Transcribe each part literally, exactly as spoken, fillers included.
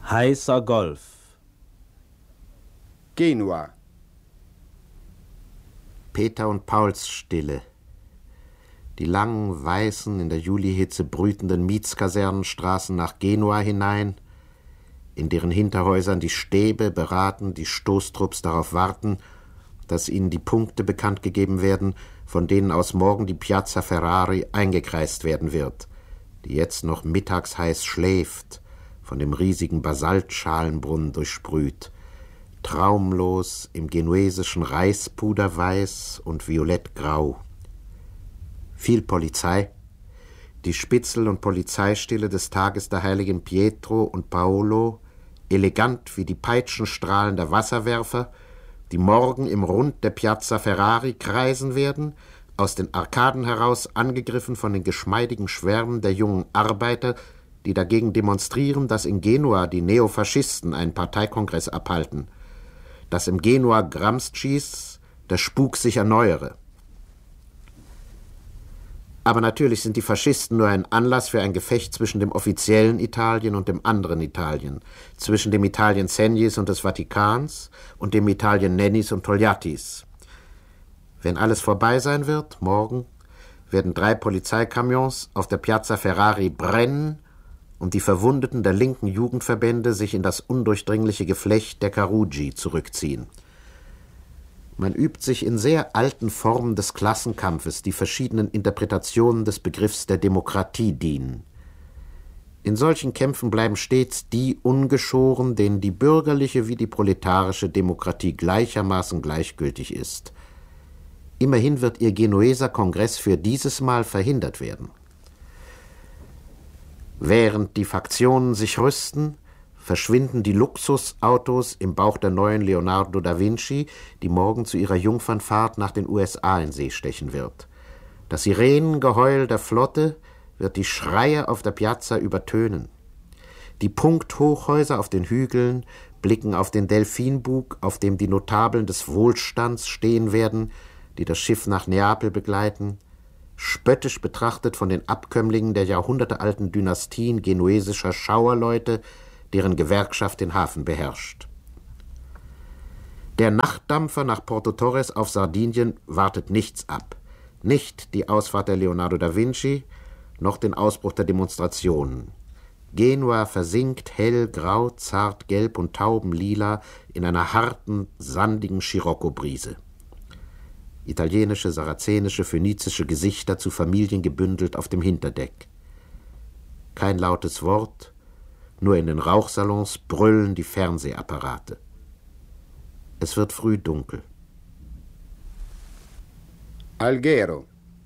Heißer Golf. Genua. Peter und Pauls Stille. Die langen, weißen, in der Julihitze brütenden Mietskasernenstraßen nach Genua hinein, in deren Hinterhäusern die Stäbe beraten, die Stoßtrupps darauf warten, dass ihnen die Punkte bekannt gegeben werden, von denen aus morgen die Piazza Ferrari eingekreist werden wird, die jetzt noch mittagsheiß schläft, von dem riesigen Basaltschalenbrunnen durchsprüht, traumlos im genuesischen Reispuderweiß und violettgrau. Viel Polizei, die Spitzel- und Polizeistille des Tages der Heiligen Pietro und Paolo, elegant wie die Peitschenstrahlen der Wasserwerfer, die morgen im Rund der Piazza Ferrari kreisen werden, aus den Arkaden heraus angegriffen von den geschmeidigen Schwärmen der jungen Arbeiter, die dagegen demonstrieren, dass in Genua die Neofaschisten einen Parteikongress abhalten, dass im Genua Gramscis der Spuk sich erneuere. Aber natürlich sind die Faschisten nur ein Anlass für ein Gefecht zwischen dem offiziellen Italien und dem anderen Italien, zwischen dem Italien Segnis und des Vatikans und dem Italien Nennis und Togliattis. Wenn alles vorbei sein wird, morgen, werden drei Polizeikamions auf der Piazza Ferrari brennen und die Verwundeten der linken Jugendverbände sich in das undurchdringliche Geflecht der Carugi zurückziehen. Man übt sich in sehr alten Formen des Klassenkampfes, die verschiedenen Interpretationen des Begriffs der Demokratie dienen. In solchen Kämpfen bleiben stets die ungeschoren, denen die bürgerliche wie die proletarische Demokratie gleichermaßen gleichgültig ist. Immerhin wird ihr Genueser Kongress für dieses Mal verhindert werden. Während die Faktionen sich rüsten, verschwinden die Luxusautos im Bauch der neuen Leonardo da Vinci, die morgen zu ihrer Jungfernfahrt nach den U S A in See stechen wird. Das Sirenengeheul der Flotte wird die Schreie auf der Piazza übertönen. Die Punkthochhäuser auf den Hügeln blicken auf den Delfinbug, auf dem die Notabeln des Wohlstands stehen werden, die das Schiff nach Neapel begleiten, spöttisch betrachtet von den Abkömmlingen der jahrhundertealten Dynastien genuesischer Schauerleute, deren Gewerkschaft den Hafen beherrscht. Der Nachtdampfer nach Porto Torres auf Sardinien wartet nichts ab. Nicht die Ausfahrt der Leonardo da Vinci, noch den Ausbruch der Demonstrationen. Genua versinkt hellgrau, zartgelb und taubenlila in einer harten, sandigen Scirocco-Brise. Italienische, sarazenische, phönizische Gesichter zu Familien gebündelt auf dem Hinterdeck. Kein lautes Wort, nur in den Rauchsalons brüllen die Fernsehapparate. Es wird früh dunkel. Alghero.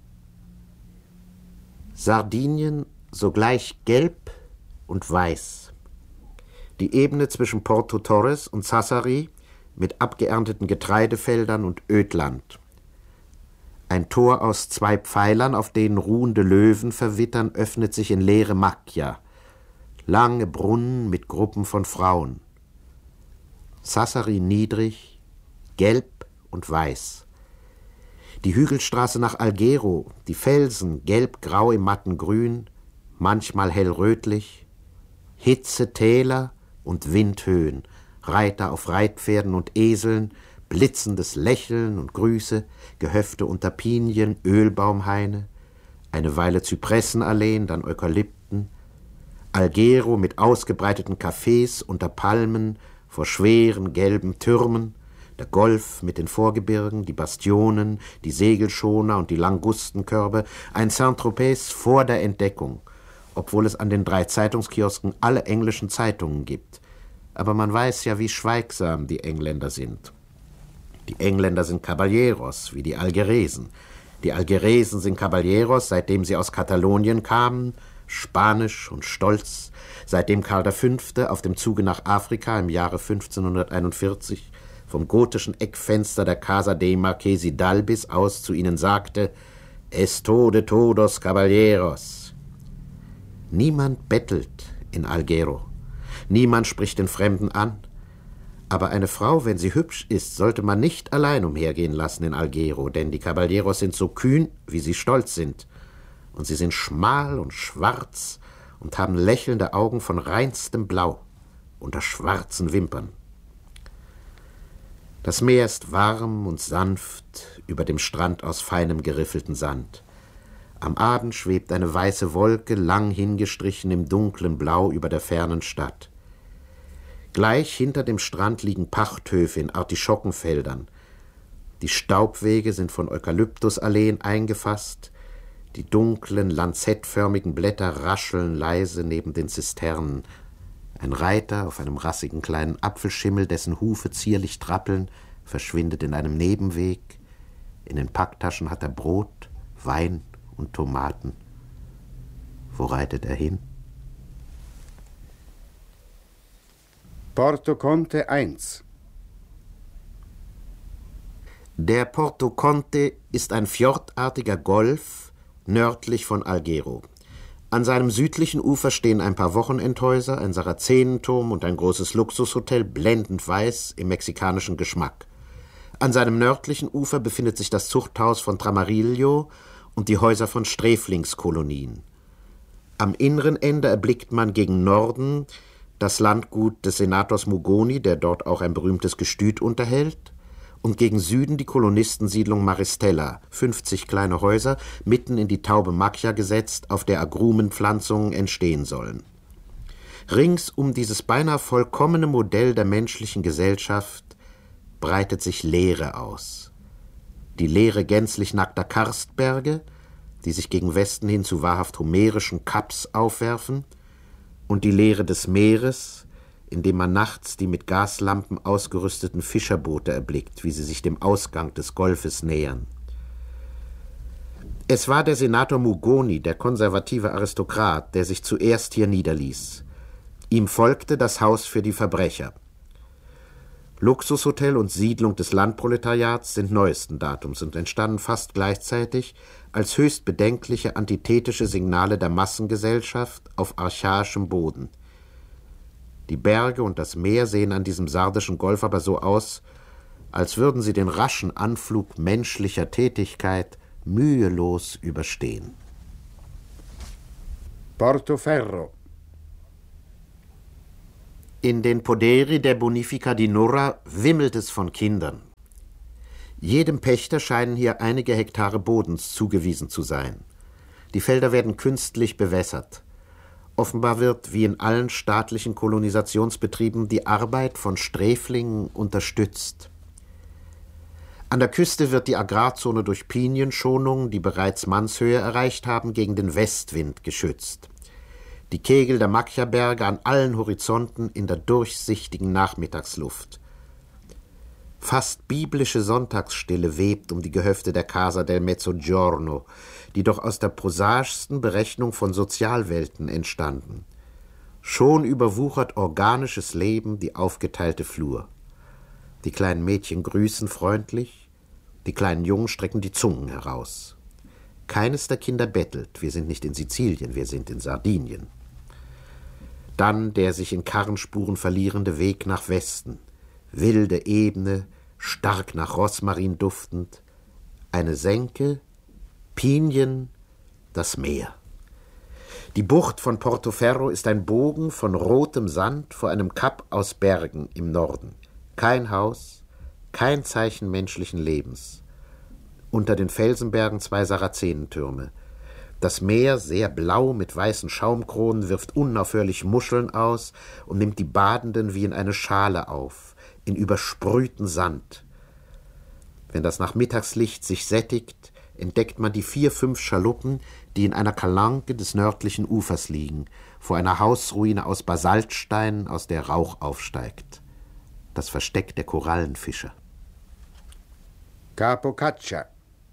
Sardinien sogleich gelb und weiß. Die Ebene zwischen Porto Torres und Sassari mit abgeernteten Getreidefeldern und Ödland. Ein Tor aus zwei Pfeilern, auf denen ruhende Löwen verwittern, öffnet sich in leere Macchia. Lange Brunnen mit Gruppen von Frauen. Sassari niedrig, gelb und weiß. Die Hügelstraße nach Alghero, die Felsen gelb-grau im matten Grün, manchmal hellrötlich. Hitze, Täler und Windhöhen, Reiter auf Reitpferden und Eseln, blitzendes Lächeln und Grüße, Gehöfte unter Pinien, Ölbaumhaine, eine Weile Zypressenalleen, dann Eukalypten, Alghero mit ausgebreiteten Cafés unter Palmen vor schweren gelben Türmen, der Golf mit den Vorgebirgen, die Bastionen, die Segelschoner und die Langustenkörbe, ein Saint-Tropez vor der Entdeckung, obwohl es an den drei Zeitungskiosken alle englischen Zeitungen gibt. Aber man weiß ja, wie schweigsam die Engländer sind. Die Engländer sind Caballeros, wie die Algeresen. Die Algeresen sind Caballeros, seitdem sie aus Katalonien kamen, spanisch und stolz, seitdem Karl der Fünfte auf dem Zuge nach Afrika im Jahre fünfzehnhunderteinundvierzig vom gotischen Eckfenster der Casa dei Marchesi d'Albis aus zu ihnen sagte: Esto de todos caballeros. Niemand bettelt in Alghero. Niemand spricht den Fremden an. Aber eine Frau, wenn sie hübsch ist, sollte man nicht allein umhergehen lassen in Alghero, denn die Caballeros sind so kühn, wie sie stolz sind. Und sie sind schmal und schwarz und haben lächelnde Augen von reinstem Blau. unter schwarzen Wimpern. Das Meer ist warm und sanft über dem Strand aus feinem geriffelten Sand. Am Abend schwebt eine weiße Wolke lang hingestrichen im dunklen Blau über der fernen Stadt. Gleich hinter dem Strand liegen Pachthöfe in Artischockenfeldern. Die Staubwege sind von Eukalyptusalleen eingefasst. Die dunklen, lanzettförmigen Blätter rascheln leise neben den Zisternen. Ein Reiter auf einem rassigen kleinen Apfelschimmel, dessen Hufe zierlich trappeln, verschwindet in einem Nebenweg. In den Packtaschen hat er Brot, Wein und Tomaten. Wo reitet er hin? Porto Conte eins. Der Porto Conte ist ein fjordartiger Golf nördlich von Alghero. An seinem südlichen Ufer stehen ein paar Wochenendhäuser, ein Sarazenenturm und ein großes Luxushotel, blendend weiß im mexikanischen Geschmack. An seinem nördlichen Ufer befindet sich das Zuchthaus von Tramarillo und die Häuser von Sträflingskolonien. Am inneren Ende erblickt man gegen Norden das Landgut des Senators Mugoni, der dort auch ein berühmtes Gestüt unterhält, und gegen Süden die Kolonistensiedlung Maristella, fünfzig kleine Häuser, mitten in die taube Macchia gesetzt, auf der Agrumenpflanzungen entstehen sollen. Rings um dieses beinahe vollkommene Modell der menschlichen Gesellschaft breitet sich Leere aus. Die Leere gänzlich nackter Karstberge, die sich gegen Westen hin zu wahrhaft homerischen Kaps aufwerfen, und die Leere des Meeres, in dem man nachts die mit Gaslampen ausgerüsteten Fischerboote erblickt, wie sie sich dem Ausgang des Golfes nähern. Es war der Senator Mugoni, der konservative Aristokrat, der sich zuerst hier niederließ. Ihm folgte das Haus für die Verbrecher. Luxushotel und Siedlung des Landproletariats sind neuesten Datums und entstanden fast gleichzeitig als höchst bedenkliche antithetische Signale der Massengesellschaft auf archaischem Boden. Die Berge und das Meer sehen an diesem sardischen Golf aber so aus, als würden sie den raschen Anflug menschlicher Tätigkeit mühelos überstehen. Portoferro. In den Poderi der Bonifica di Nurra wimmelt es von Kindern. Jedem Pächter scheinen hier einige Hektare Bodens zugewiesen zu sein. Die Felder werden künstlich bewässert. Offenbar wird, wie in allen staatlichen Kolonisationsbetrieben, die Arbeit von Sträflingen unterstützt. An der Küste wird die Agrarzone durch Pinienschonungen, die bereits Mannshöhe erreicht haben, gegen den Westwind geschützt. Die Kegel der Macchia-Berge an allen Horizonten in der durchsichtigen Nachmittagsluft. Fast biblische Sonntagsstille webt um die Gehöfte der Casa del Mezzogiorno, die doch aus der prosaischsten Berechnung von Sozialwelten entstanden. Schon überwuchert organisches Leben die aufgeteilte Flur. Die kleinen Mädchen grüßen freundlich, die kleinen Jungen strecken die Zungen heraus. Keines der Kinder bettelt, wir sind nicht in Sizilien, wir sind in Sardinien. Dann der sich in Karrenspuren verlierende Weg nach Westen. Wilde Ebene, stark nach Rosmarin duftend, eine Senke, Pinien, das Meer. Die Bucht von Portoferro ist ein Bogen von rotem Sand vor einem Kap aus Bergen im Norden. Kein Haus, kein Zeichen menschlichen Lebens. Unter den Felsenbergen zwei Sarazenentürme. Das Meer, sehr blau mit weißen Schaumkronen, wirft unaufhörlich Muscheln aus und nimmt die Badenden wie in eine Schale auf, in übersprühten Sand. Wenn das Nachmittagslicht sich sättigt, entdeckt man die vier, fünf Schaluppen, die in einer Kalanke des nördlichen Ufers liegen, vor einer Hausruine aus Basaltsteinen, aus der Rauch aufsteigt. Das Versteck der Korallenfischer. Capo Caccia.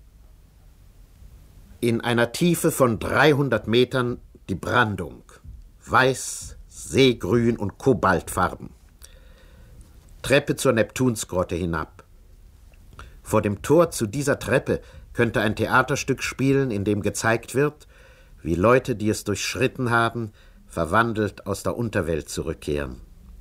In einer Tiefe von dreihundert Metern die Brandung. Weiß, Seegrün und Kobaltfarben. Treppe zur Neptunsgrotte hinab. Vor dem Tor zu dieser Treppe könnte ein Theaterstück spielen, in dem gezeigt wird, wie Leute, die es durchschritten haben, verwandelt aus der Unterwelt zurückkehren.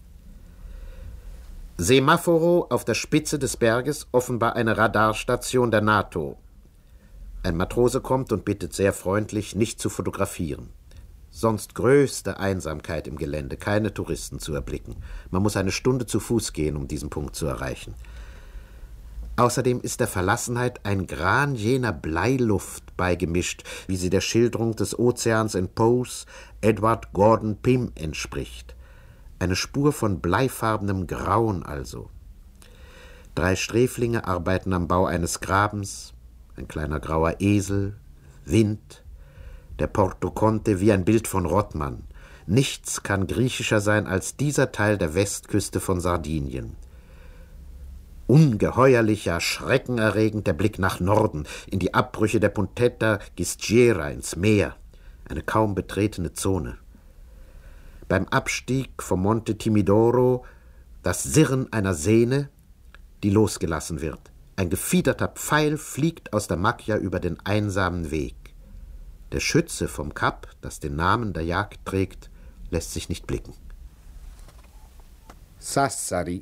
Semaphoro auf der Spitze des Berges, offenbar eine Radarstation der NATO. Ein Matrose kommt und bittet sehr freundlich, nicht zu fotografieren. sonst größte Einsamkeit im Gelände, keine Touristen zu erblicken. Man muss eine Stunde zu Fuß gehen, um diesen Punkt zu erreichen. Außerdem ist der Verlassenheit ein Gran jener Bleiluft beigemischt, wie sie der Schilderung des Ozeans in Poes Edward Gordon Pym entspricht. Eine Spur von bleifarbenem Grauen also. Drei Sträflinge arbeiten am Bau eines Grabens, ein kleiner grauer Esel, Wind, der Porto Conte wie ein Bild von Rottmann. Nichts kann griechischer sein als dieser Teil der Westküste von Sardinien. Ungeheuerlicher, schreckenerregend der Blick nach Norden, in die Abbrüche der Puntetta Gistgiera ins Meer, eine kaum betretene Zone. Beim Abstieg vom Monte Timidoro das Sirren einer Sehne, die losgelassen wird. Ein gefiederter Pfeil fliegt aus der Macchia über den einsamen Weg. Der Schütze vom Kap, das den Namen der Jagd trägt, lässt sich nicht blicken. Sassari.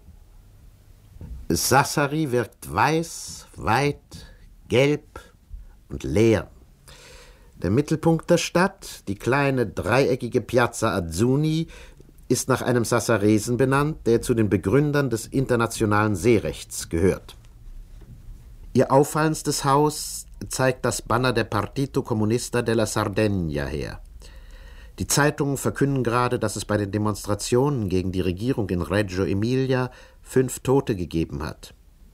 Sassari wirkt weiß, weit, gelb und leer. Der Mittelpunkt der Stadt, die kleine dreieckige Piazza Azzuni, ist nach einem Sassaresen benannt, der zu den Begründern des internationalen Seerechts gehört. Ihr auffallendstes Haus zeigt das Banner der Partito Comunista della Sardegna her. Die Zeitungen verkünden gerade, dass es bei den Demonstrationen gegen die Regierung in Reggio Emilia fünf Tote gegeben hat.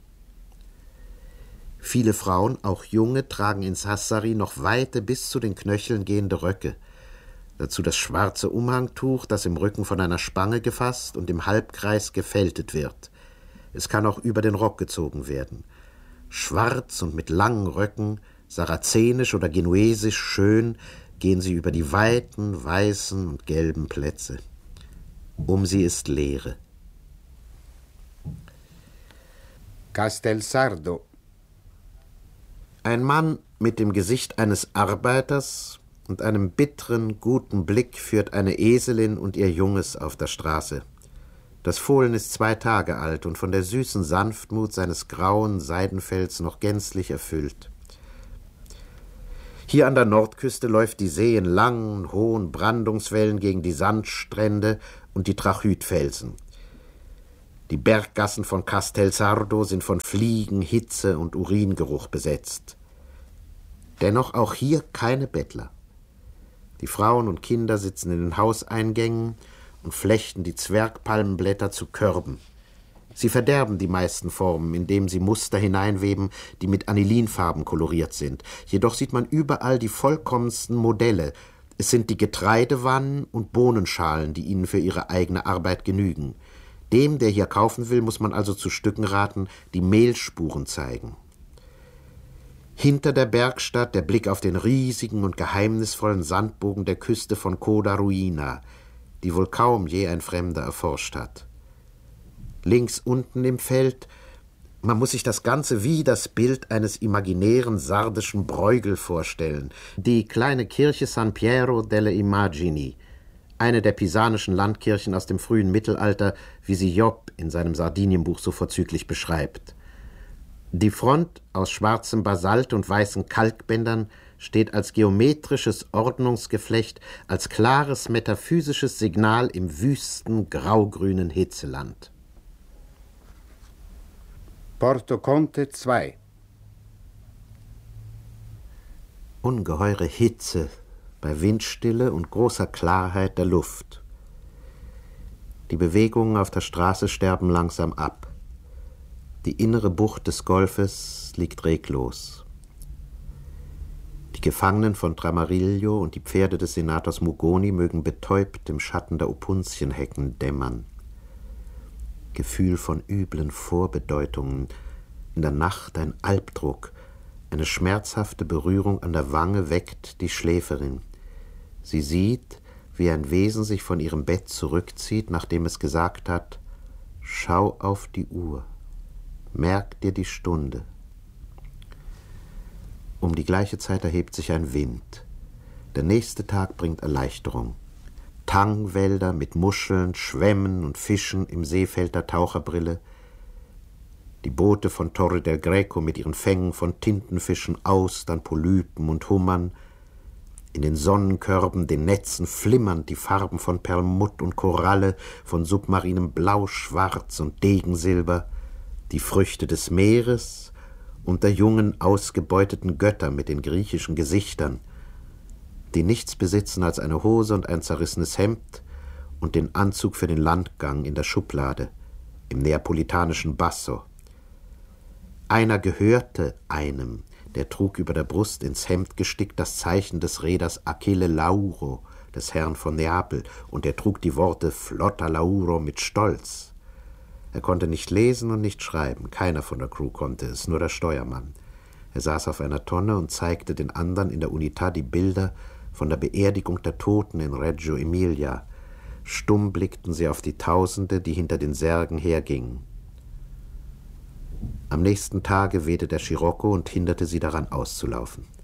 Viele Frauen, auch junge, tragen in Sassari noch weite, bis zu den Knöcheln gehende Röcke. Dazu das schwarze Umhangtuch, das im Rücken von einer Spange gefasst und im Halbkreis gefältet wird. Es kann auch über den Rock gezogen werden. Schwarz und mit langen Röcken, sarazenisch oder genuesisch schön, gehen sie über die weiten, weißen und gelben Plätze. Um sie ist Leere. Castelsardo. Ein Mann mit dem Gesicht eines Arbeiters und einem bitteren, guten Blick führt eine Eselin und ihr Junges auf der Straße. Das Fohlen ist zwei Tage alt und von der süßen Sanftmut seines grauen Seidenfells noch gänzlich erfüllt. Hier an der Nordküste läuft die See in langen, hohen Brandungswellen gegen die Sandstrände und die Trachytfelsen. Die Berggassen von Castelsardo sind von Fliegen, Hitze und Uringeruch besetzt. Dennoch auch hier keine Bettler. Die Frauen und Kinder sitzen in den Hauseingängen und flechten die Zwergpalmenblätter zu Körben. Sie verderben die meisten Formen, indem sie Muster hineinweben, die mit Anilinfarben koloriert sind. Jedoch sieht man überall die vollkommensten Modelle. Es sind die Getreidewannen und Bohnenschalen, die ihnen für ihre eigene Arbeit genügen. Dem, der hier kaufen will, muss man also zu Stücken raten, die Mehlspuren zeigen. Hinter der Bergstadt der Blick auf den riesigen und geheimnisvollen Sandbogen der Küste von Coda Ruina, die wohl kaum je ein Fremder erforscht hat. Links unten im Feld, man muss sich das Ganze wie das Bild eines imaginären sardischen Bruegel vorstellen, die kleine Kirche San Piero delle Immagini, eine der pisanischen Landkirchen aus dem frühen Mittelalter, wie sie Job in seinem Sardinienbuch so vorzüglich beschreibt. Die Front aus schwarzem Basalt und weißen Kalkbändern steht als geometrisches Ordnungsgeflecht, als klares metaphysisches Signal im wüsten, graugrünen Hitzeland. Porto Conte zwei. Ungeheure Hitze bei Windstille und großer Klarheit der Luft. Die Bewegungen auf der Straße sterben langsam ab. Die innere Bucht des Golfes liegt reglos. Die Gefangenen von Tramariglio und die Pferde des Senators Mugoni mögen betäubt im Schatten der Opuntienhecken dämmern. Gefühl von üblen Vorbedeutungen, in der Nacht ein Albdruck, eine schmerzhafte Berührung an der Wange weckt die Schläferin. Sie sieht, wie ein Wesen sich von ihrem Bett zurückzieht, nachdem es gesagt hat: Schau auf die Uhr, merk dir die Stunde. Um die gleiche Zeit erhebt sich ein Wind. Der nächste Tag bringt Erleichterung. Tangwälder mit Muscheln, Schwämmen und Fischen im Seefeld der Taucherbrille, die Boote von Torre del Greco mit ihren Fängen von Tintenfischen, Austern, Polypen und Hummern, In den Sonnenkörben, den Netzen flimmernd die Farben von Perlmutt und Koralle, von submarinem Blau, Schwarz und Degensilber, die Früchte des Meeres und der jungen, ausgebeuteten Götter mit den griechischen Gesichtern, die nichts besitzen als eine Hose und ein zerrissenes Hemd und den Anzug für den Landgang in der Schublade, im neapolitanischen Basso. Einer gehörte einem, der trug über der Brust ins Hemd gestickt das Zeichen des Reeders Achille Lauro, des Herrn von Neapel, und er trug die Worte Flotta Lauro mit Stolz. Er konnte nicht lesen und nicht schreiben, keiner von der Crew konnte es, nur der Steuermann. Er saß auf einer Tonne und zeigte den anderen in der Unità die Bilder von der Beerdigung der Toten in Reggio Emilia. Stumm blickten sie auf die Tausende, die hinter den Särgen hergingen. Am nächsten Tage wehte der Scirocco und hinderte sie daran auszulaufen.